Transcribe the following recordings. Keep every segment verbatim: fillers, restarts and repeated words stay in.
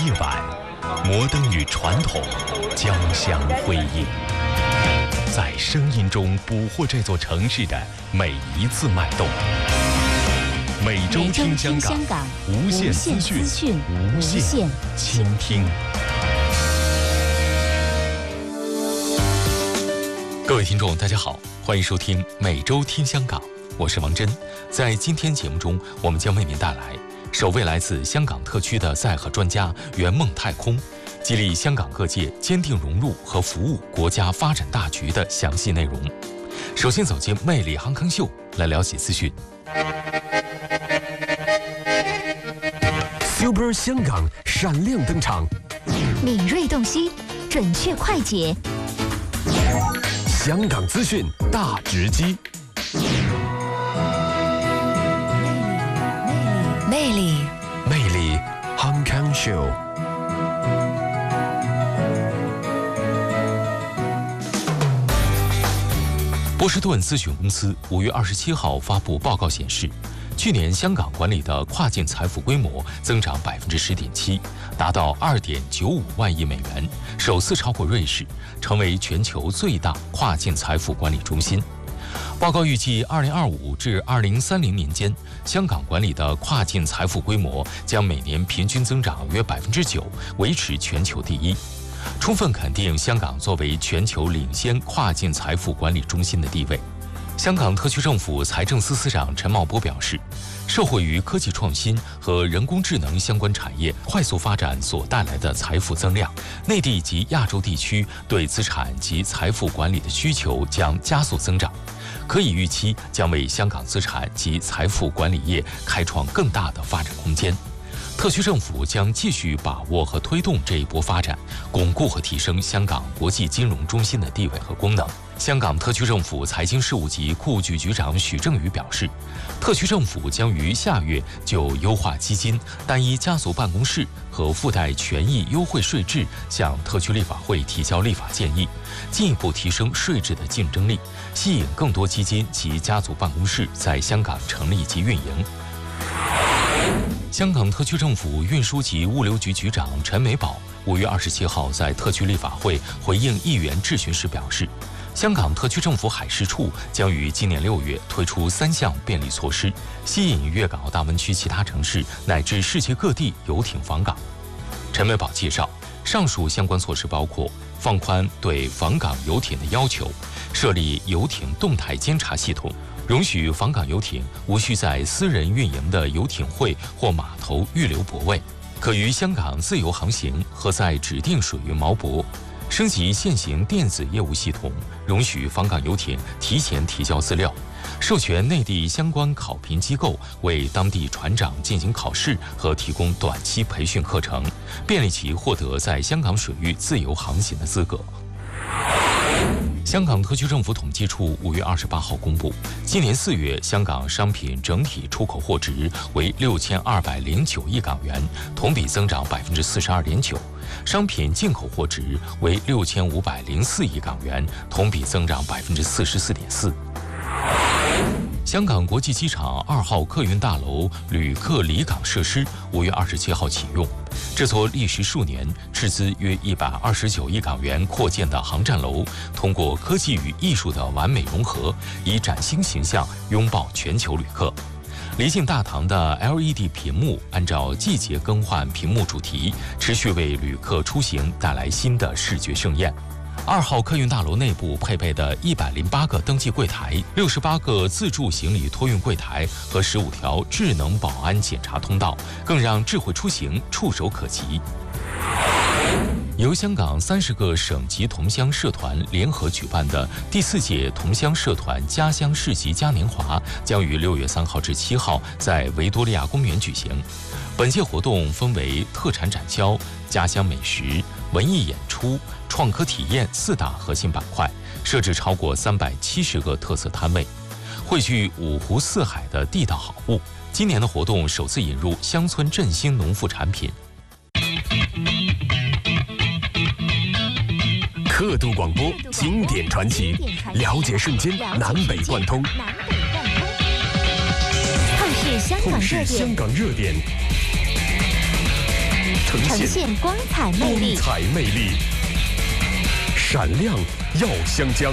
夜晚，摩登与传统交相辉映，在声音中捕获这座城市的每一次脉动。每周听香港，无限资讯，无限倾听。各位听众，大家好，欢迎收听每周听香港，我是王珍。在今天节目中，我们将为您带来首位来自香港特区的载荷专家圆梦太空，激励香港各界坚定融入和服务国家发展大局的详细内容。首先走进魅力航空秀，来了解资讯。 Super 香港闪亮登场， 敏锐洞悉，准确快捷， 香港资讯大直击。 魅力， 魅力航空秀。 波士顿咨询公司五月二十七号发布报告显示，去年香港管理的跨境财富规模增长百分之十点七，达到二点九五万亿美元，首次超过瑞士，成为全球最大跨境财富管理中心。报告预计，二零二五至二零三零年间，香港管理的跨境财富规模将每年平均增长约百分之九，维持全球第一，充分肯定香港作为全球领先跨境财富管理中心的地位。香港特区政府财政司司长陈茂波表示，受惠于科技创新和人工智能相关产业快速发展所带来的财富增量，内地及亚洲地区对资产及财富管理的需求将加速增长，可以预期将为香港资产及财富管理业开创更大的发展空间。特区政府将继续把握和推动这一波发展，巩固和提升香港国际金融中心的地位和功能。香港特区政府财经事务及库务局局长许正宇表示，特区政府将于下月就优化基金、单一家族办公室和附带权益优惠税制向特区立法会提交立法建议，进一步提升税制的竞争力，吸引更多基金及家族办公室在香港成立及运营。香港特区政府运输及物流局局长陈美宝五月二十七号在特区立法会回应议员质询时表示，香港特区政府海事处将于今年六月推出三项便利措施，吸引粤港澳大湾区其他城市乃至世界各地游艇访港。陈美宝介绍，上述相关措施包括放宽对访港游艇的要求，设立游艇动态监察系统，容许访港游艇无需在私人运营的游艇会或码头预留泊位，可于香港自由航行和在指定水域锚泊。升级现行电子业务系统，容许访港游艇提前提交资料，授权内地相关考评机构为当地船长进行考试和提供短期培训课程，便利其获得在香港水域自由航行的资格。香港特区政府统计处五月二十八号公布，今年四月香港商品整体出口货值为六千二百零九亿港元，同比增长百分之四十二点九；商品进口货值为六千五百零四亿港元，同比增长百分之四十四点四。香港国际机场二号客运大楼旅客离港设施五月二十七号启用。这座历时数年、斥资约一百二十九亿港元扩建的航站楼，通过科技与艺术的完美融合，以崭新形象拥抱全球旅客。离境大堂的 L E D 屏幕按照季节更换屏幕主题，持续为旅客出行带来新的视觉盛宴。二号客运大楼内部配备的一百零八个登记柜台、六十八个自助行李托运柜台和十五条智能保安检查通道，更让智慧出行触手可及。由香港三十个省级同乡社团联合举办的第四届同乡社团家乡市集嘉年华将于六月三号至七号在维多利亚公园举行。本届活动分为特产展销、家乡美食、文艺演出、创客体验四大核心板块，设置超过三百七十个特色摊位，汇聚五湖四海的地道好物。今年的活动首次引入乡村振兴农副产品。 刻度广播，经典传奇，了解瞬间南北贯通。 透视香港热点， 香港热点， 呈呈现现光彩魅力， 光彩魅力，闪亮耀湘江。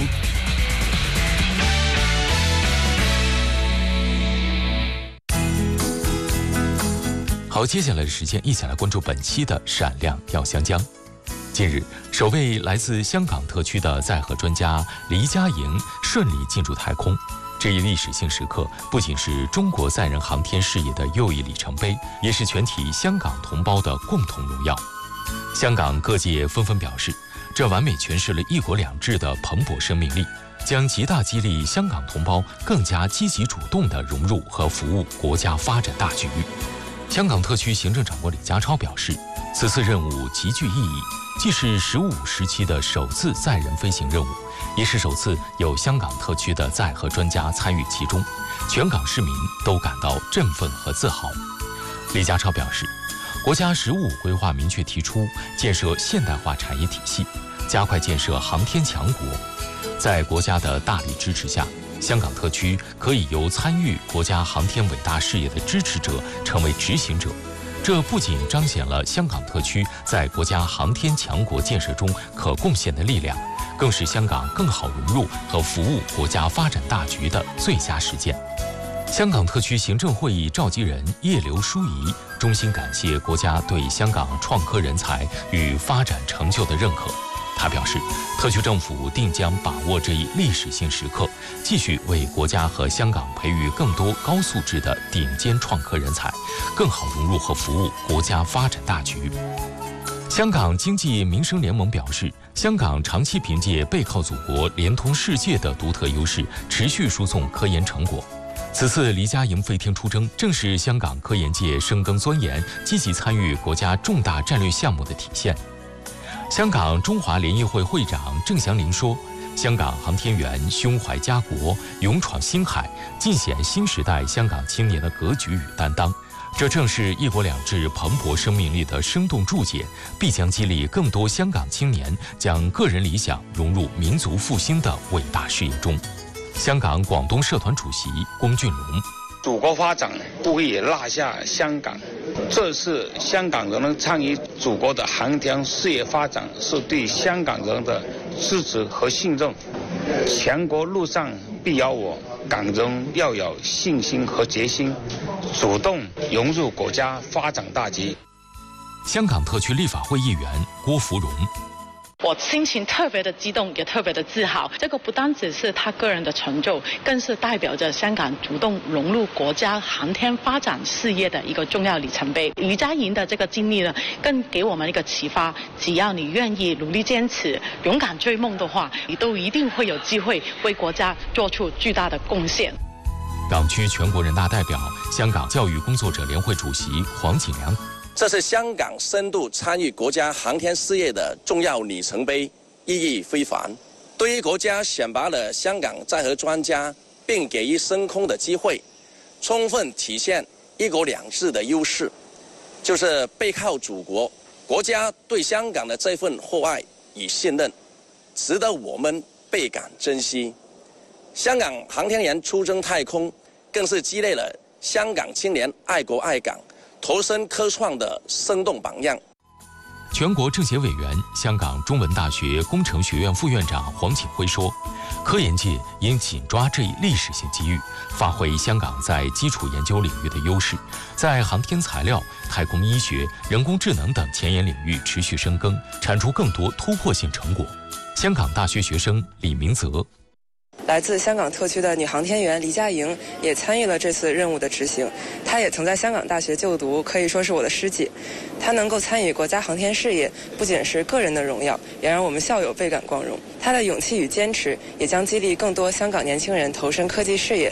好，接下来的时间，一起来关注本期的《闪亮耀湘江》。近日，首位来自香港特区的载荷专家黎佳莹顺利进入太空。这一历史性时刻，不仅是中国载人航天事业的又一里程碑，也是全体香港同胞的共同荣耀。香港各界纷纷表示，这完美诠释了一国两制的蓬勃生命力，将极大激励香港同胞更加积极主动地融入和服务国家发展大局。香港特区行政长官李家超表示，此次任务极具意义，既是十五时期的首次载人飞行任务，也是首次有香港特区的载荷专家参与其中，全港市民都感到振奋和自豪。李家超表示，国家“十五”规划明确提出建设现代化产业体系，加快建设航天强国。在国家的大力支持下，香港特区可以由参与国家航天伟大事业的支持者成为执行者，这不仅彰显了香港特区在国家航天强国建设中可贡献的力量，更是香港更好融入和服务国家发展大局的最佳实践。香港特区行政会议召集人叶刘淑仪衷心感谢国家对香港创科人才与发展成就的认可。他表示，特区政府定将把握这一历史性时刻，继续为国家和香港培育更多高素质的顶尖创科人才，更好融入和服务国家发展大局。香港经济民生联盟表示，香港长期凭借背靠祖国、连通世界的独特优势，持续输送科研成果。此次黎佳莹飞天出征，正是香港科研界深耕钻研、积极参与国家重大战略项目的体现。香港中华联谊会会长郑祥林说，香港航天员胸怀家国，勇闯星海，尽显新时代香港青年的格局与担当。这正是一国两制蓬勃生命力的生动注解，必将激励更多香港青年将个人理想融入民族复兴的伟大事业中。香港广东社团主席龚俊龙， 祖国发展不会落下香港，这次香港人能参与祖国的航天事业发展，是对香港人的支持和信任。强国路上必有我，港人要有信心和决心，主动融入国家发展大局。 香港特区立法会议员郭芙蓉， 我心情特别的激动，也特别的自豪。这个不单只是他个人的成就，更是代表着香港主动融入国家航天发展事业的一个重要里程碑。黎佳莹的这个经历呢，更给我们一个启发：只要你愿意努力坚持、勇敢追梦的话，你都一定会有机会为国家做出巨大的贡献。 港区全国人大代表、香港教育工作者联会主席黄锦良， 这是香港深度参与国家航天事业的重要里程碑，意义非凡。对于国家选拔了香港载荷专家，并给予升空的机会，充分体现一国两制的优势，就是背靠祖国，国家对香港的这份厚爱与信任，值得我们倍感珍惜。香港航天员出征太空，更是激励了香港青年爱国爱港、投身科创的生动榜样。 全国政协委员、香港中文大学工程学院副院长黄锦辉说，科研界应紧抓这一历史性机遇，发挥香港在基础研究领域的优势，在航天材料、太空医学、人工智能等前沿领域持续深耕，产出更多突破性成果。香港大学学生李明泽， 来自香港特区的女航天员黎佳莹也参与了这次任务的执行。她也曾在香港大学就读，可以说是我的师姐。她能够参与国家航天事业，不仅是个人的荣耀，也让我们校友倍感光荣。她的勇气与坚持，也将激励更多香港年轻人投身科技事业。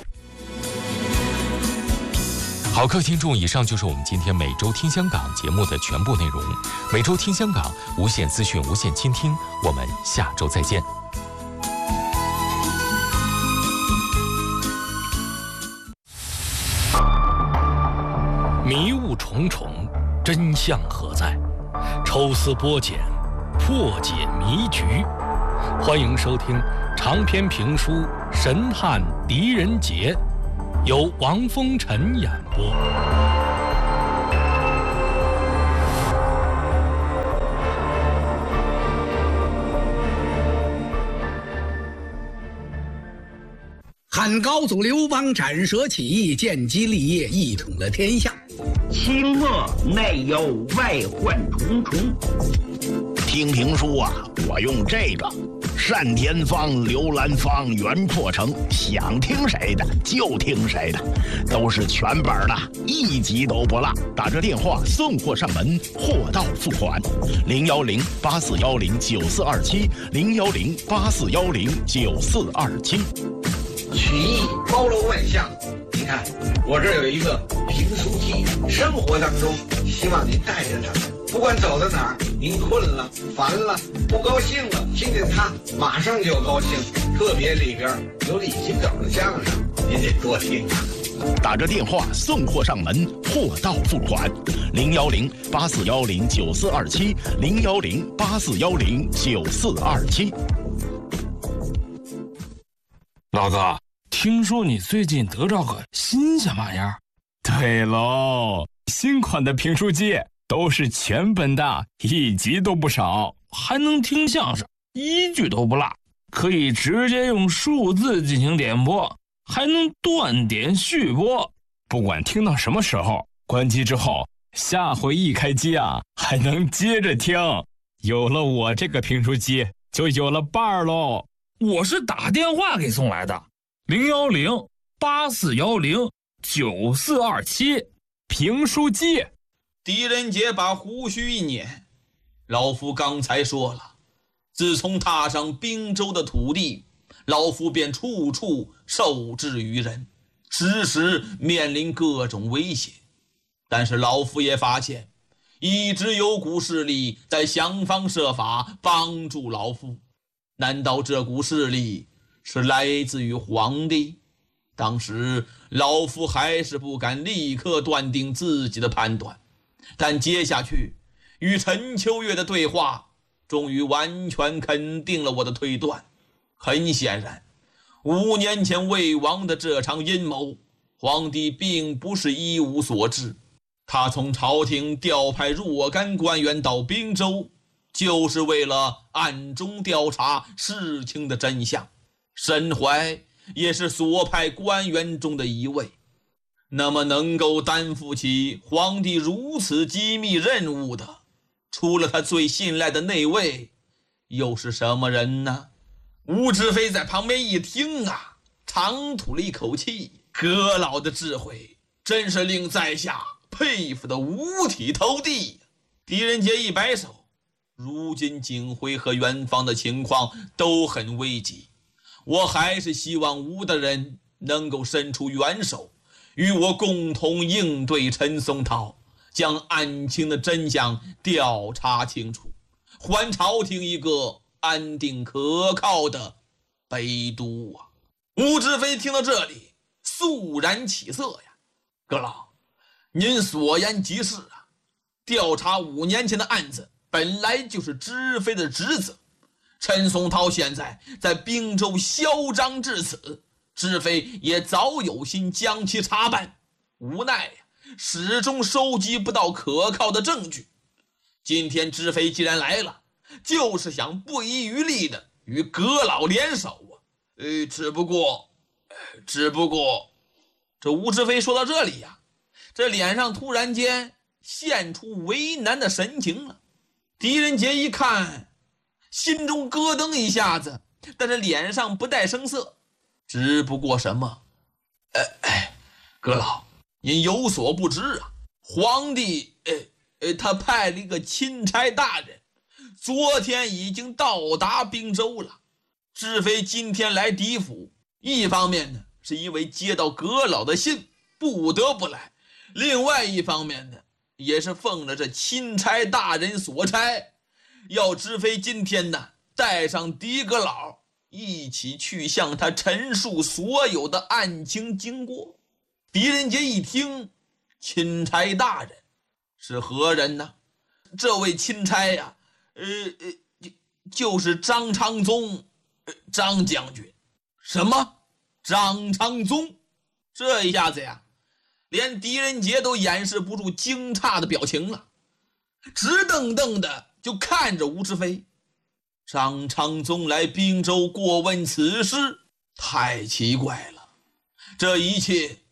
好，各位听众，以上就是我们今天每周听香港节目的全部内容。每周听香港，无限资讯，无限倾听。我们下周再见。 迷雾重重，真相何在？抽丝剥茧，破解迷局。欢迎收听长篇评书《神探狄仁杰》，由王风尘演播。 汉高祖刘邦斩蛇起义，建基立业，一统了天下。 清末内忧外患重重。 听评书啊，我用这个单田芳、刘兰芳、袁阔成，想听谁的就听谁的，都是全本的，一集都不落。打着电话送货上门，货到付款。零幺零八四幺零九四二七，零幺零八四幺零九四二七。 曲艺包罗万象，您看我这儿有一个评书记，生活当中希望您带着他们，不管走到哪儿，您困了、烦了、不高兴了，听见他马上就高兴。特别里边有李金斗的相声，您得多听啊。 打着电话送货上门，货到付款。零幺零八四幺零九四二七，零幺零八四幺零九四二七。 老子听说你最近得着个新鲜玩意儿？ 对喽，新款的评书机都是全本的，一集都不少， 还能听相声，一句都不落，可以直接用数字进行点播，还能断点续播。 不管听到什么时候，关机之后，下回一开机啊，还能接着听。有了我这个评书机，就有了伴儿喽。 我是打电话给送来的，零幺零八四幺零九四二七，评书机。 狄仁杰把胡须一捻，老夫刚才说了，自从踏上滨州的土地，老夫便处处受制于人，时时面临各种威胁。但是老夫也发现，一直有股势力在想方设法帮助老夫。难道这股势力是来自于皇帝？当时老夫还是不敢立刻断定自己的判断，但接下去与陈秋月的对话终于完全肯定了我的推断。很显然，五年前魏王的这场阴谋，皇帝并不是一无所知。他从朝廷调派若干官员到滨州，就是为了暗中调查事情的真相。沈怀也是所派官员中的一位。那么能够担负起皇帝如此机密任务的，除了他最信赖的内卫，又是什么人呢？吴知飞在旁边一听啊，长吐了一口气。阁老的智慧真是令在下佩服的五体投地。狄仁杰一摆手，如今景辉和元芳的情况都很危急，我还是希望吴大人能够伸出援手，与我共同应对陈松涛，将案情的真相调查清楚，还朝廷一个安定可靠的北都啊！吴知飞听到这里肃然起色呀。阁老，您所言极是啊，调查五年前的案子本来就是知飞的职责，陈松涛现在在滨州嚣张至此，知飞也早有心将其查办，无奈呀，始终收集不到可靠的证据。今天知飞既然来了，就是想不遗余力的与阁老联手啊。呃，只不过，只不过，这吴知飞说到这里呀，这脸上突然间现出为难的神情了。狄仁杰一看，心中咯噔一下子，但是脸上不带声色。只不过什么？呃，哎，阁老，您有所不知啊，皇帝，呃呃，他派了一个钦差大人，昨天已经到达滨州了。知飞今天来狄府，一方面呢，是因为接到阁老的信，不得不来；另外一方面呢，也是奉了这钦差大人所差，要知飞今天呢带上狄阁老一起去向他陈述所有的案情经过。狄仁杰一听，钦差大人是何人呢？这位钦差呀、啊，呃呃，就是张昌宗，呃、张将军。什么？张昌宗？这一下子呀，连狄仁杰都掩饰不住惊诧的表情了，直瞪瞪的就看着吴知飞。张昌宗来滨州过问此事，太奇怪了。 这一切